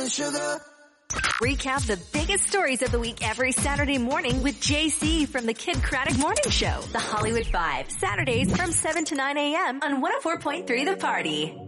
sugar. Recap the biggest stories of the week every Saturday morning with JC from the Kid Craddock Morning Show. The Hollywood Five, Saturdays from 7 to 9 a.m. on 104.3 The Party.